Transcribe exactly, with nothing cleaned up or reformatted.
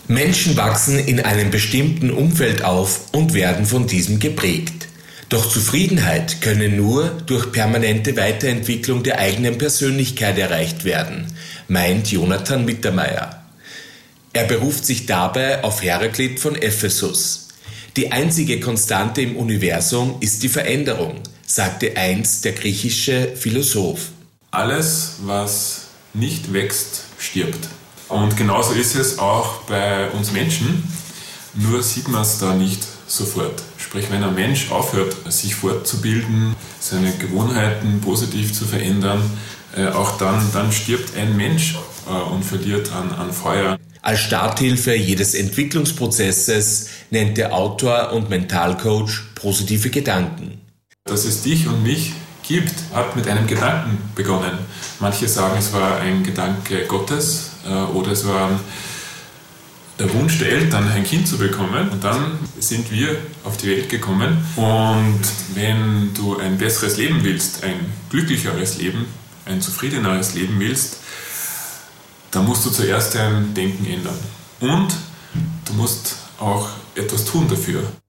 Menschen wachsen in einem bestimmten Umfeld auf und werden von diesem geprägt. Doch Zufriedenheit könne nur durch permanente Weiterentwicklung der eigenen Persönlichkeit erreicht werden, meint Jonathan Mittermeier. Er beruft sich dabei auf Heraklit von Ephesus. Die einzige Konstante im Universum ist die Veränderung, sagte einst der griechische Philosoph. Alles, was nicht wächst, stirbt. Und genauso ist es auch bei uns Menschen, nur sieht man es da nicht sofort. Sprich, wenn ein Mensch aufhört, sich fortzubilden, seine Gewohnheiten positiv zu verändern, äh, auch dann, dann stirbt ein Mensch äh, und verliert an, an Feuer. Als Starthilfe jedes Entwicklungsprozesses nennt der Autor und Mentalcoach positive Gedanken. Dass es dich und mich gibt, hat mit einem Gedanken begonnen. Manche sagen, es war ein Gedanke Gottes äh, oder es war der Wunsch der Eltern, ein Kind zu bekommen. Und dann sind wir auf die Welt gekommen. Und wenn du ein besseres Leben willst, ein glücklicheres Leben, ein zufriedeneres Leben willst, dann musst du zuerst dein Denken ändern. Und du musst auch etwas tun dafür.